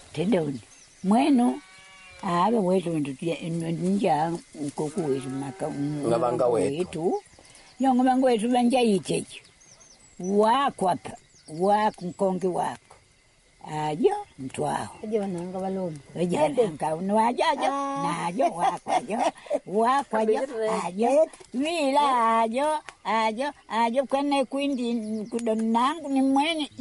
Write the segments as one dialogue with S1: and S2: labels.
S1: tendoni mwenu abe wetu nja kuku wetu
S2: ngabanga wetu
S1: ngabanga wetu banja iteje wakwapa wakunkonge wako ajo mtwao
S3: ajo nanga baloni
S1: nanga nwajajo najo wakwajo ajo mila ajo kwene kwindi kudonangu ni mwene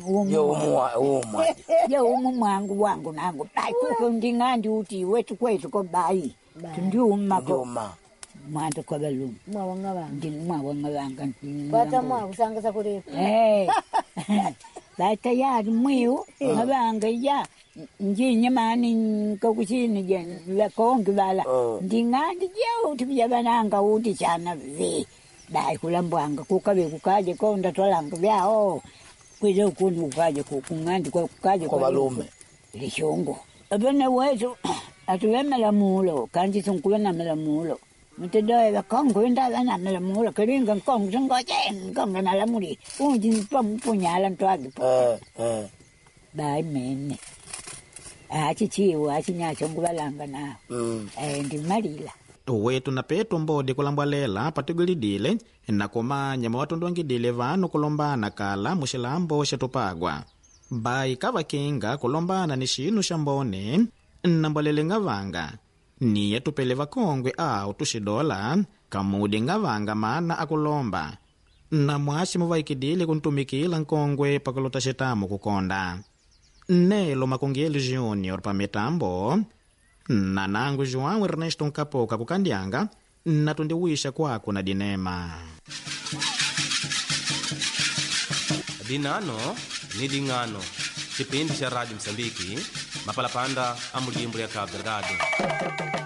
S1: yo mwangu wangu nangu bai kuko ndingandi uti wetu kwetu ko bai tundiuma ko mwanto kwa balum
S3: mwawanga banga
S1: ndimwawanga banga
S3: bata mwa kusanga kule
S1: Lata ya mwiu ngabanga ya njinya mani kokuchini je la kongi bala ndingandi je utibya bananga uti chana ve dai kulambwanga kukabe kukaje ko ndatolanga byao kwize ukuni ukaje kungandi kukaje
S2: kwa balume
S1: lishongo abana wetu atuwemela mulo kanji sunkuwa na mela mulo mtedoe la kongo enda na mela mulo kalinga kongo ngoje kongo na la muri unji punyala ntwagi bai mene achichiwa achinyacho ngubalanga na ndi malila
S4: wetu na petu mbodi kulambwalela patigulidile nakomanya mawatondwangidile vanu kulombana kala mushilambo shatupagwa bai kavakinga kulombana ni shinu shambone nambalele ngavanga niye tupele vakongwe au tushidola kamudi ngavanga mana akulomba na mwashi muvaikidile kuntumikila nkongwe pakulota shitamu kukonda nelo makongeli junior pa mitambo nanangu João Ernesto Nkapoka kukandianga natundiwisha kwako na dinema
S5: dinano ni dingano kipindi cha Radio Msambiki mapalapanda amulimbu ya Cabo Delgado.